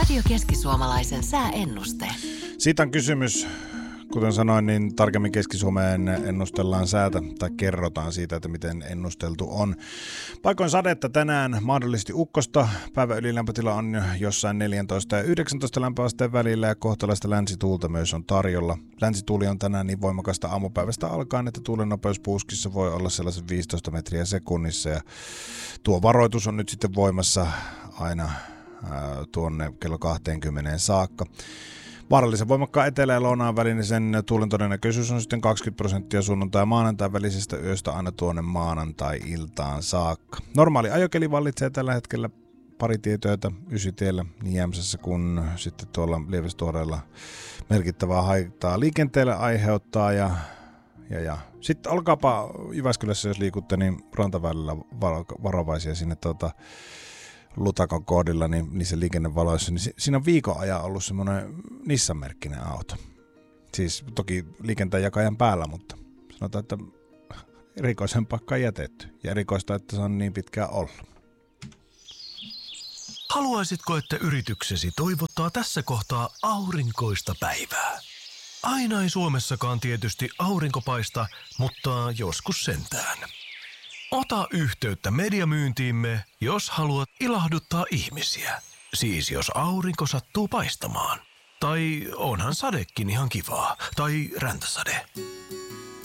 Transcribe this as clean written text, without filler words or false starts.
Radio Keski-Suomalaisen sääennuste. Siitä on kysymys. Kuten sanoin, niin tarkemmin Keski-Suomeen ennustellaan säätä tai kerrotaan siitä, että miten ennusteltu on. Paikoin sadetta tänään, mahdollisesti ukkosta. Päivän ylilämpötila on jossain 14 ja 19 lämpöasteen välillä ja kohtalaista länsituulta myös on tarjolla. Länsituuli on tänään niin voimakasta aamupäivästä alkaen, että tuulen nopeus puuskissa voi olla sellaisen 15 metriä sekunnissa. Ja tuo varoitus on nyt sitten voimassa aina tuonne kello 20 saakka. Vaarallisen voimakkaan etelä- ja lounaan välinen sen tuulen todennäköisyys on sitten 20% sunnuntai- ja maanantai välisestä yöstä aina tuonne maanantai-iltaan saakka. Normaali ajokeli vallitsee tällä hetkellä pari tietöitä Ysitiellä niin Jämsässä kuin sitten tuolla Lievestuoreella merkittävää haittaa liikenteelle aiheuttaa ja sitten olkaapa Jyväskylässä, jos liikutte, niin rantaväylillä varovaisia sinne Lutakon koodilla, niin niissä liikennevaloissa, niin siinä on viikon ajan ollut semmoinen Nissan-merkkinen auto. Siis toki liikenteen jakajan päällä, mutta sanotaan, että erikoisen paikkaan jätetty. Ja erikoista, että se on niin pitkään ollut. Haluaisitko, että yrityksesi toivottaa tässä kohtaa aurinkoista päivää? Aina ei Suomessakaan tietysti aurinko paista, mutta joskus sentään. Ota yhteyttä mediamyyntiimme, jos haluat ilahduttaa ihmisiä. Siis jos aurinko sattuu paistamaan. Tai onhan sadekin ihan kivaa. Tai räntäsade.